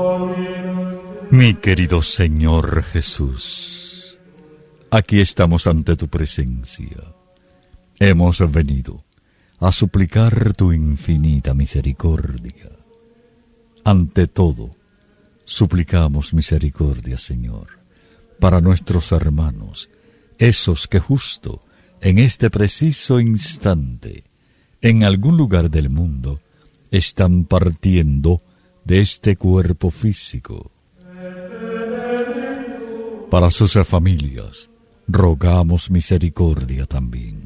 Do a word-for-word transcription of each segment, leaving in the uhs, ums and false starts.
Mi querido Señor Jesús, aquí estamos ante tu presencia. Hemos venido a suplicar tu infinita misericordia. Ante todo, suplicamos misericordia, Señor, para nuestros hermanos, esos que justo en este preciso instante, en algún lugar del mundo, están partiendo de este cuerpo físico. Para sus familias, rogamos misericordia también.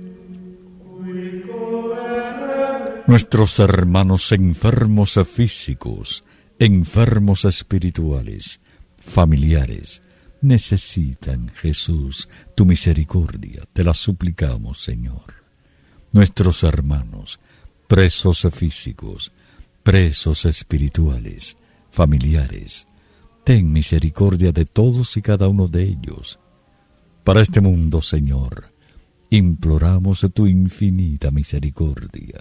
Nuestros hermanos enfermos físicos, enfermos espirituales, familiares, necesitan, Jesús, tu misericordia. Te la suplicamos, Señor. Nuestros hermanos, presos físicos, presos espirituales, familiares, ten misericordia de todos y cada uno de ellos. Para este mundo, Señor, imploramos tu infinita misericordia.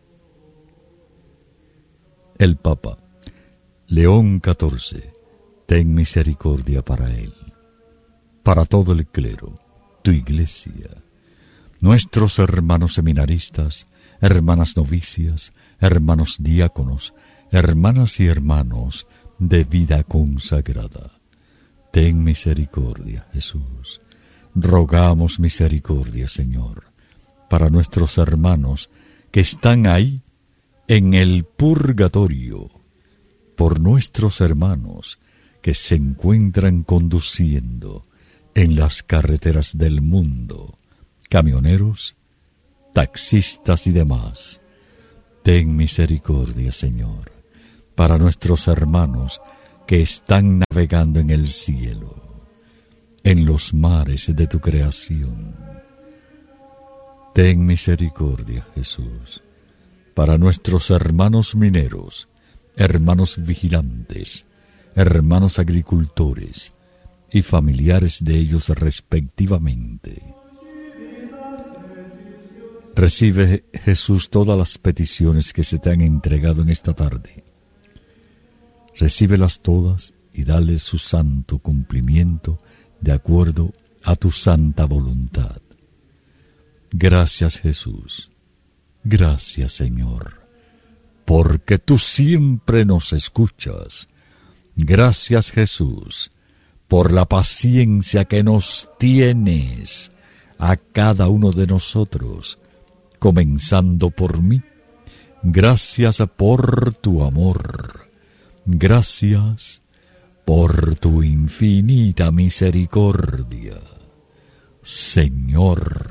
El Papa León catorce, ten misericordia para él. Para todo el clero, tu iglesia, nuestros hermanos seminaristas, hermanas novicias, hermanos diáconos, hermanas y hermanos de vida consagrada. Ten misericordia, Jesús. Rogamos misericordia, Señor, para nuestros hermanos que están ahí en el purgatorio, por nuestros hermanos que se encuentran conduciendo en las carreteras del mundo, camioneros, taxistas y demás. Ten misericordia, Señor, para nuestros hermanos que están navegando en el cielo, en los mares de tu creación. Ten misericordia, Jesús, para nuestros hermanos mineros, hermanos vigilantes, hermanos agricultores y familiares de ellos respectivamente. Recibe, Jesús, todas las peticiones que se te han entregado en esta tarde. Recíbelas todas y dale su santo cumplimiento de acuerdo a tu santa voluntad. Gracias, Jesús. Gracias, Señor, porque tú siempre nos escuchas. Gracias, Jesús, por la paciencia que nos tienes a cada uno de nosotros, comenzando por mí. Gracias por tu amor. Gracias por tu infinita misericordia, Señor.